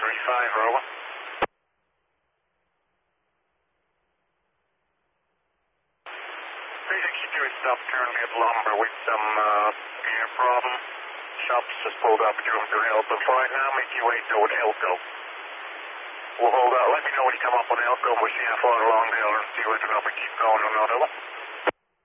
35, over. Keep stop currently at Lumber with some gear problem. Shops just pulled up to him to help. But for right now, make your way toward Elko. We'll hold out. Let me know when you come up on Elko and we'll see how far along they are and see whether or not we keep going or not, over.